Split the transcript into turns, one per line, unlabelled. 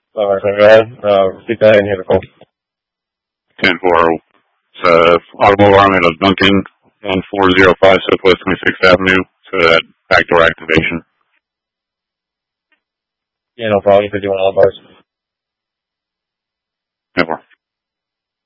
All right, go ahead. Repeat that and hit the call.
10-4. It's Automobile Army of Duncan, 1405 Southwest 26th Avenue. So that backdoor activation.
Yeah, no problem. You could do one all bars.
10-4.